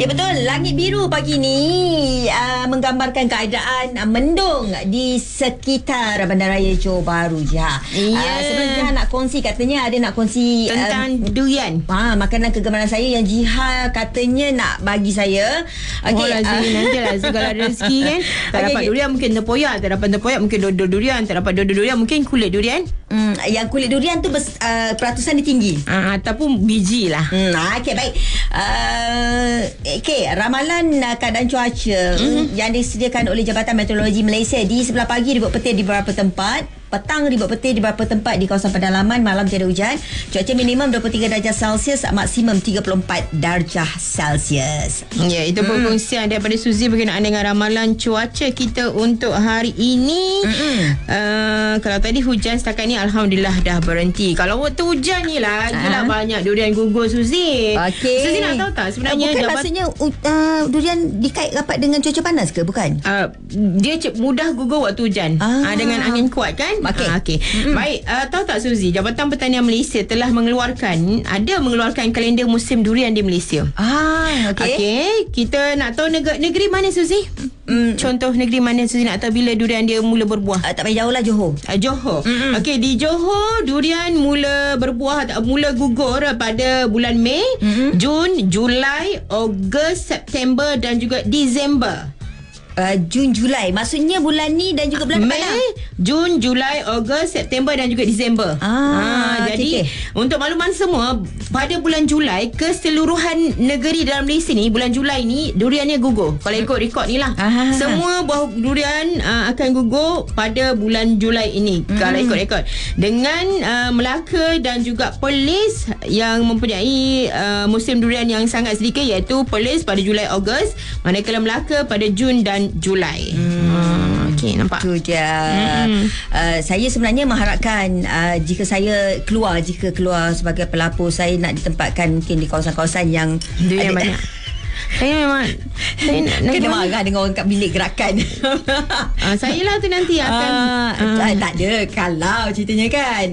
Ya betul, langit biru pagi ni menggambarkan keadaan mendung di sekitar Bandaraya Johor Bahru Jiha. Sebelum Jiha nak kongsi, katanya ada nak kongsi tentang durian. Makanan kegemaran saya yang Jiha katanya nak bagi saya. Okey, nantilah segala rezeki kan. Tak dapat durian mungkin tempoyak, tak dapat tempoyak mungkin dodol durian, tak dapat dodol durian mungkin kulit durian. Yang kulit durian tu peratusan dia tinggi. Ataupun biji lah. Okey, baik. Okey, ramalan keadaan cuaca yang disediakan oleh Jabatan Meteorologi Malaysia di sebelah pagi ribut petir di beberapa tempat, petang ribut petir di beberapa tempat di kawasan pedalaman, malam tiada hujan. Cuaca minimum 23 darjah Celsius, maksimum 34 darjah Celsius. Ya, itu perkongsian daripada Suzy berkenaan dengan ramalan cuaca kita untuk hari ini. Kalau tadi hujan setakat ni alhamdulillah dah berhenti. Kalau waktu hujan ni lagilah banyak durian gugur, Suzy. Suzy nak tahu tak sebenarnya bukan maksudnya durian dikait rapat dengan cuaca panas ke? Bukan. Dia mudah gugur waktu hujan. Dengan angin kuat kan? Okey. Baik, tahu tak Suzy, Jabatan Pertanian Malaysia telah mengeluarkan kalender musim durian di Malaysia. Okey. Kita nak tahu negeri mana, Suzy? Contoh negeri mana Suzy nak tahu bila durian dia mula berbuah? Tak payah jauh lah, Johor. Johor. Okey, di Johor durian mula berbuah, mula gugur pada bulan Mei, Jun, Julai, Ogos, September dan juga Disember. Jun, Julai. Maksudnya bulan ni dan juga bulan depan. Mei, Jun, Julai, Ogos, September dan juga Disember. Jadi untuk makluman semua, pada bulan Julai keseluruhan negeri dalam Malaysia ni, bulan Julai ni duriannya gugur. Kalau ikut rekod ni lah. Semua buah durian akan gugur pada bulan Julai ini. Kalau ikut rekod. Dengan Melaka dan juga Perlis yang mempunyai musim durian yang sangat sedikit, iaitu Perlis pada Julai, Ogos, manakala Melaka pada Jun dan Julai. Okey, nampak. Tu je. Saya sebenarnya mengharapkan jika keluar sebagai pelapor, saya nak ditempatkan mungkin di kawasan-kawasan yang durian banyak. Saya memang kena marah dengan orang kat bilik gerakan. Saya lah tu nanti akan tak ada kalau ceritanya kan.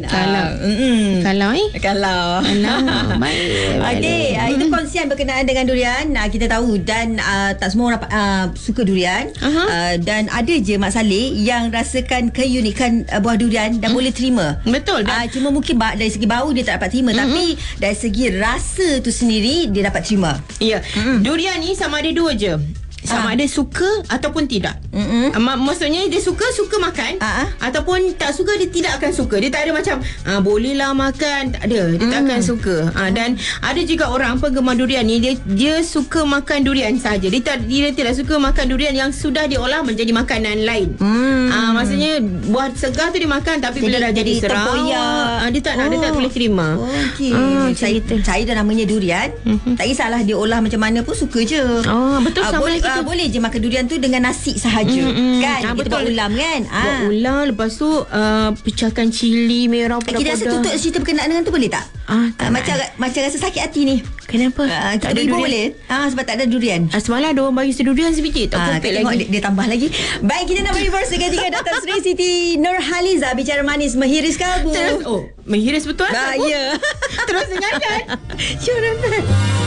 Kalau baik. Okey, itu kongsian berkenaan dengan durian. Kita tahu dan tak semua orang suka durian. Dan ada je Mak Saleh yang rasakan keunikan buah durian dan boleh terima. Betul. Cuma mungkin dari segi bau dia tak dapat terima, tapi dari segi rasa tu sendiri dia dapat terima. Ya. Durian ni sama ada dua je. Sama ada suka ataupun tidak. Maksudnya dia suka makan, ataupun tak suka, dia tidak akan suka. Dia tak ada macam bolehlah makan, tak ada. Dia tak akan suka. Dan ada juga orang penggemar durian ni, dia suka makan durian saja. Dia tidak suka makan durian yang sudah diolah menjadi makanan lain. Maksudnya buah segar tu dia makan, tapi bila dah jadi serawak, dia tak boleh terima. Saya dah namanya durian, tak kisahlah dia olah macam mana pun suka je. Betul, sama kita boleh je makan durian tu dengan nasi sahaja. Kan? Kita buat ulam kan? Buat ulam, lepas tu pecahkan cili merah. Kita rasa tutup cerita berkenaan dengan tu boleh tak? Macam rasa sakit hati ni. Kenapa? Tak ada durian boleh? Sebab tak ada durian. Semalam ada orang bagi durian sebiji. Tak komplit lagi. Dia tambah lagi. Baik, kita nak beri verse dengan Dr. Sri Siti Nurhaliza, bicara manis menghiris kalbu. Menghiris betul? Ya. Terus dengarkan. Sure.